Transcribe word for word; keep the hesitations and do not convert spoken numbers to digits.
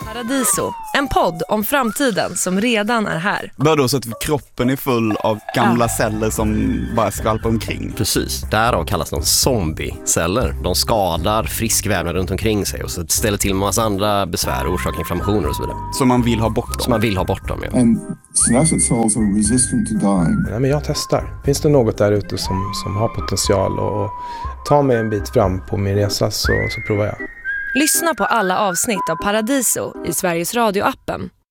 Paradiso, en podd om framtiden som redan är här. Vadå, så att kroppen är full av gamla ja. celler som bara skvalpar omkring? Precis, därav kallas de zombieceller. De skadar frisk vävnad runt omkring sig och så ställer till en massa andra besvär och orsakar inflammationer och så vidare. Så man vill ha bort dem? Så man vill ha bort dem, ja. And senescent cells are resistant to dying. Ja, men jag testar. Finns det något där ute som, som har potential och ta mig en bit fram på min resa så, så provar jag. Lyssna på alla avsnitt av Paradiso i Sveriges Radio-appen